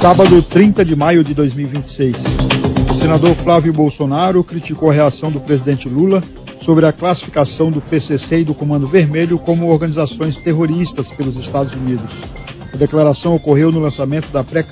Sábado, 30 de maio de 2026. O senador Flávio Bolsonaro criticou a reação do presidente Lula sobre a classificação do PCC e do Comando Vermelho como organizações terroristas pelos Estados Unidos. A declaração ocorreu no lançamento da pré